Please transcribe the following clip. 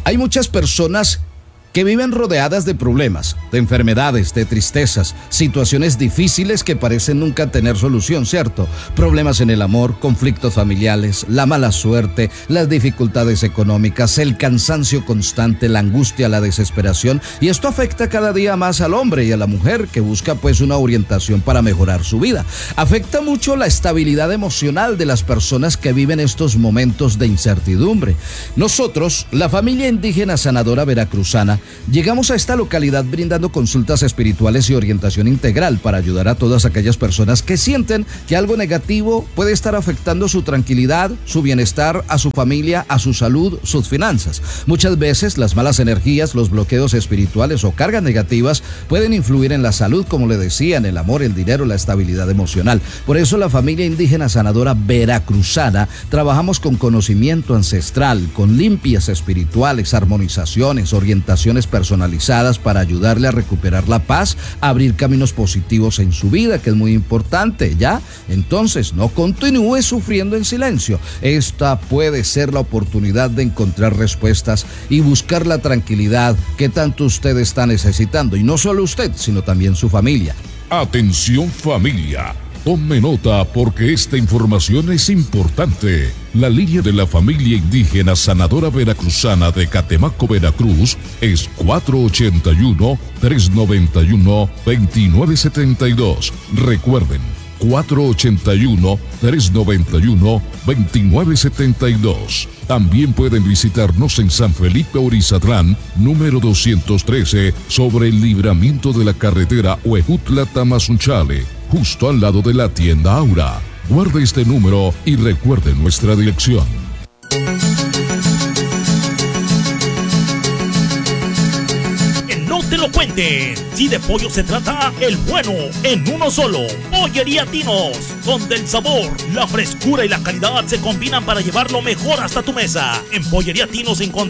Hay muchas personas que viven rodeadas de problemas, de enfermedades, de tristezas, situaciones difíciles que parecen nunca tener solución, ¿cierto? Problemas en el amor, conflictos familiares, la mala suerte, las dificultades económicas, el cansancio constante, la angustia, la desesperación, y esto afecta cada día más al hombre y a la mujer que busca pues una orientación para mejorar su vida. Afecta mucho la estabilidad emocional de las personas que viven estos momentos de incertidumbre. Nosotros, la familia indígena sanadora veracruzana, llegamos a esta localidad brindando consultas espirituales y orientación integral para ayudar a todas aquellas personas que sienten que algo negativo puede estar afectando su tranquilidad, su bienestar, a su familia, a su salud, sus finanzas. Muchas veces las malas energías, los bloqueos espirituales o cargas negativas pueden influir en la salud, como le decía, en el amor, el dinero, la estabilidad emocional. Por eso la familia indígena sanadora veracruzana trabajamos con conocimiento ancestral, con limpias espirituales, armonizaciones, orientaciones personalizadas para ayudarle a recuperar la paz, a abrir caminos positivos en su vida, que es muy importante, ¿ya? Entonces, no continúe sufriendo en silencio. Esta puede ser la oportunidad de encontrar respuestas y buscar la tranquilidad que tanto usted está necesitando. Y no solo usted, sino también su familia. Atención familia, tome nota porque esta información es importante. La línea de la familia indígena sanadora veracruzana de Catemaco, Veracruz es 481-391-2972. Recuerden, 481-391-2972. También pueden visitarnos en San Felipe Orizatlán, número 213, sobre el libramiento de la carretera Huejutla-Tamazunchale, justo al lado de la tienda Aura. Guarde este número y recuerde nuestra dirección. Que no te lo cuenten. Si de pollo se trata, el bueno en uno solo. Pollería Tinos, donde el sabor, la frescura y la calidad se combinan para llevarlo mejor hasta tu mesa. En Pollería Tinos encontrarás